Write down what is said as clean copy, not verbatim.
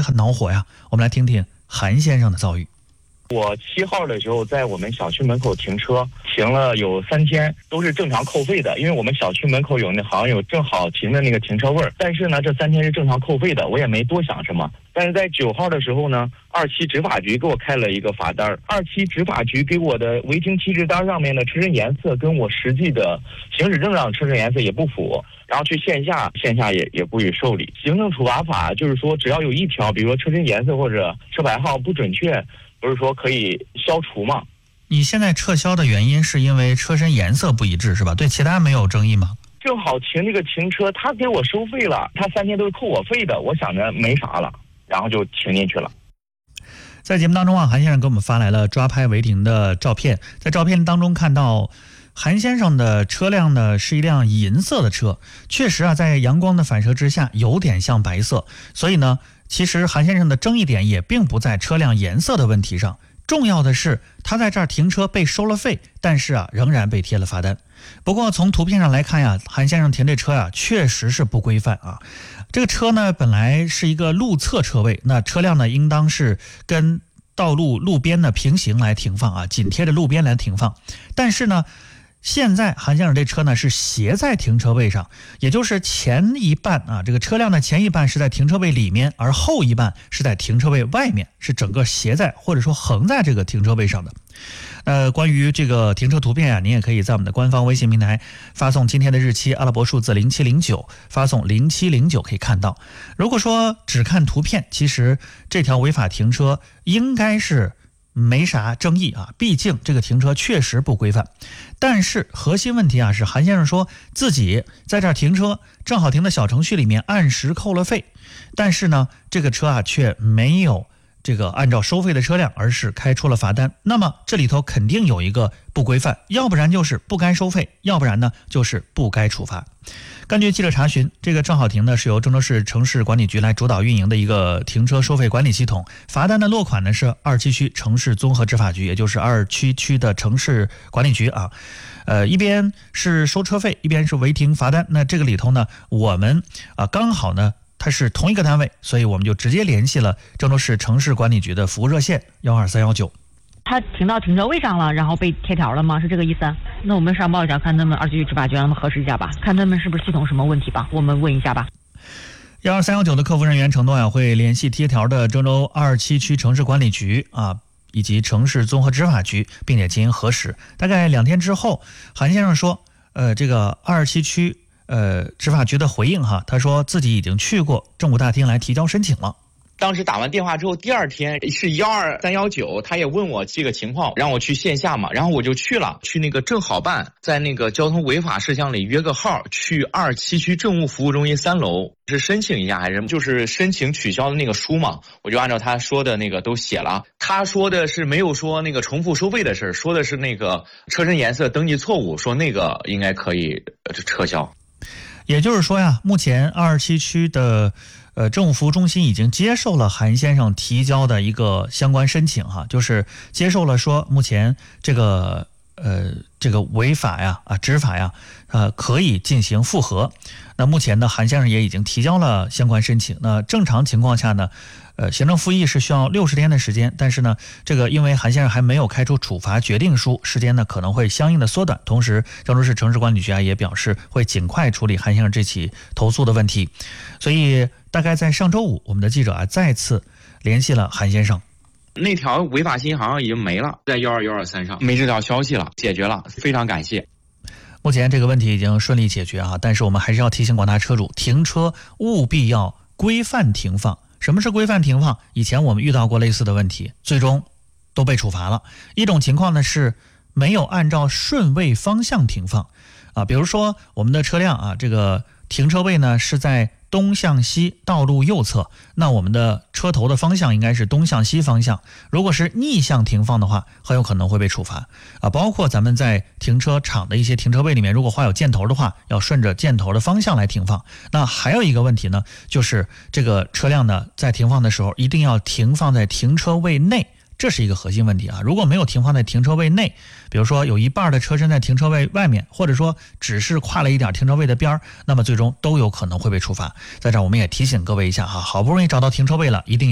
很恼火呀。我们来听听韩先生的遭遇。 我7号的时候在我们小区门口停车，停了有3天，都是正常扣费的，因为我们小区门口好像有正好停的那个停车位，但是呢，这3天是正常扣费的，我也没多想什么。但是在9号的时候呢，27执法局给我开了一个罚单，27执法局给我的违停提示单上面的车身颜色跟我实际的行驶证上的车身颜色也不符，然后去线下也不予受理。行政处罚法就是说，只要有一条，比如说车身颜色或者车牌号不准确，不是说可以消除吗？ 你现在撤销的原因是因为车身颜色不一致是吧？对其他没有争议吗？ 正好停这个停车，他给我收费了，他3天都是扣我费的，我想着没啥了，然后就停进去了。 在节目当中啊，韩先生给我们发来了抓拍违停的照片，在照片当中看到韩先生的车辆呢是一辆银色的车，确实啊，在阳光的反射之下有点像白色，所以呢，其实韩先生的争议点也并不在车辆颜色的问题上，重要的是他在这儿停车被收了费，但是啊，仍然被贴了罚单。不过从图片上来看呀，韩先生停这车呀，确实是不规范啊。这个车呢，本来是一个路侧车位，那车辆呢，应当是跟道路路边呢平行来停放啊，紧贴着路边来停放。但是呢，现在韩先生这车呢是斜在停车位上，也就是前一半啊，这个车辆的前一半是在停车位里面，而后一半是在停车位外面，是整个斜在或者说横在这个停车位上的。关于这个停车图片啊，您也可以在我们的官方微信平台发送今天的日期阿拉伯数字0709，发送0709可以看到。如果说只看图片，其实这条违法停车应该是没啥争议啊，毕竟这个停车确实不规范。但是核心问题啊，是韩先生说自己在这儿停车，正好停在小程序里面按时扣了费，但是呢，这个车啊却没有这个按照收费的车辆，而是开出了罚单。那么这里头肯定有一个不规范，要不然就是不该收费，要不然呢就是不该处罚。根据记者查询，这个正好停呢是由郑州市城市管理局来主导运营的一个停车收费管理系统，罚单的落款呢是27区城市综合执法局，也就是27区的城市管理局啊。一边是收车费，一边是违停罚单。那这个里头呢，我们刚好呢它是同一个单位，所以我们就直接联系了郑州市城市管理局的服务热线12319。 他停到停车位上了，然后被贴条了吗？是这个意思？那我们上报一下，看他们27区执法局让他们核实一下吧，看他们是不是系统什么问题吧，我们问一下吧。 12319的客服人员承诺会联系贴条的郑州27区城市管理局啊，以及城市综合执法局，并且进行核实。大概2天之后，韩先生说，这个27区执法局的回应哈，他说自己已经去过政务大厅来提交申请了。 当时打完电话之后，第2天是12319，他也问我这个情况，让我去线下嘛，然后我就去了，去那个正好办，在那个交通违法事项里约个号，去27区政务服务中心3楼，是申请一下还是就是申请取消的那个书嘛，我就按照他说的那个都写了。他说的是没有说那个重复收费的事，说的是那个车身颜色登记错误，说那个应该可以撤销。 也就是说呀，目前27区的政务服务中心已经接受了韩先生提交的一个相关申请哈，就是接受了说目前这个违法呀执法呀可以进行复核。那目前呢，韩先生也已经提交了相关申请。那正常情况下呢，行政复议是需要60天的时间，但是呢，这个因为韩先生还没有开出处罚决定书，时间呢可能会相应的缩短。同时，郑州市城市管理局也表示会尽快处理韩先生这起投诉的问题。所以，大概在上周五，我们的记者再次联系了韩先生。 那条违法信息好像已经没了，在12123上没这条消息了，解决了，非常感谢。 目前这个问题已经顺利解决啊，但是我们还是要提醒广大车主，停车务必要规范停放。什么是规范停放？以前我们遇到过类似的问题，最终都被处罚了。一种情况呢是没有按照顺位方向停放啊，比如说我们的车辆啊，这个停车位呢是在东向西道路右侧，那我们的车头的方向应该是东向西方向。如果是逆向停放的话，很有可能会被处罚啊。包括咱们在停车场的一些停车位里面，如果画有箭头的话，要顺着箭头的方向来停放。那还有一个问题呢，就是这个车辆呢在停放的时候一定要停放在停车位内。这是一个核心问题啊！如果没有停放在停车位内，比如说有一半的车身在停车位外面，或者说只是跨了一点停车位的边儿，那么最终都有可能会被处罚。在这儿我们也提醒各位一下哈，好不容易找到停车位了，一定